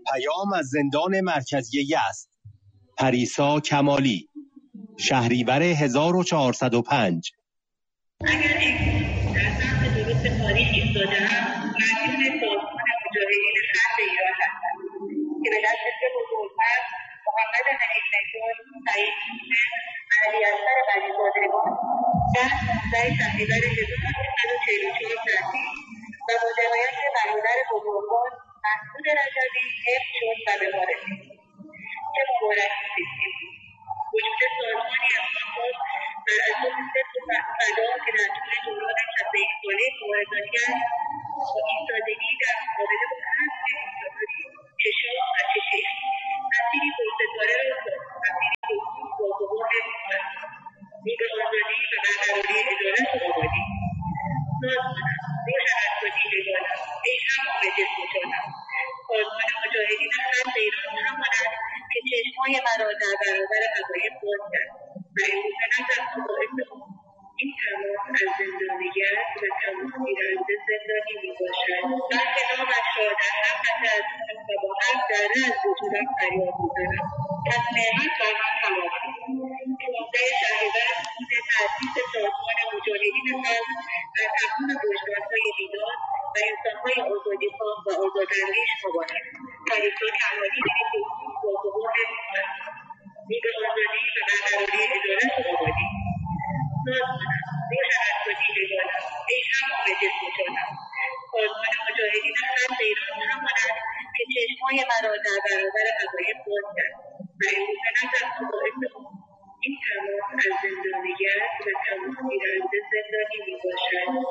پیام از زندان مرکزی یزد. پریسا کمالی، شهریور 1405. اگر امروز در سمت درست تاریخ ایستاده‌ام، مدیون سازمان مجاهدین خلق ایران هستم که به دست سه بزرگتر محمد حنیف نژاد، سعید موسیم، علی اصغر قلیزادگان در 19 شهریور 1344 تأسیس و با حمایت برادر بزرگوار مسعود رجبی حفظ شد و به ما رسید. چه مبارکی زیستیم! وجود سازمانی اساس‌خاص بر اساس صدق و فدا که در طول دوران 71 ساله مبارزاتی با ایستادگی در مقابل هر دیکتاتوری چه شاه و چه شیخ مسیری پرستاره را مسیری باغبان رو به آزادی و برقراری عدالت و آبادی. سازمانم، روشن است و دیدگانم، ای همام جسم و جانم، سازمان مجاهدین خلق ایران همان است که چشم‌های مرا در برابر حقایق باز کرد و امروز به نظرم باعث این تمام از زندان یزد و تمام گیرنده زندانی میباشد. بلکه نامش را در هر قطعه از خون و با هر ذره از وجودم فریاد میزنم. پس نعمت بر من تمام است. 15 شهریور روز تأسیس سازمان مجاهدین خلق در تمام وجدان‌های بیدار و انسان‌های آزادی‌خواه و آزاداندیش مبارک. پریسا کمالی، باغبان رو به آزادی و برقراری عدالت و آبادی. سازمانم، روشن است و دیدگانم، ای همام جسم و جانم، سازمان مجاهدین خلق ایران همان است که چشم‌های مرا در برابر حقایق باز کرد و امروز به نظرم باعث این تمام از زندان یزد و تمام گیرنده زندانی میباشد.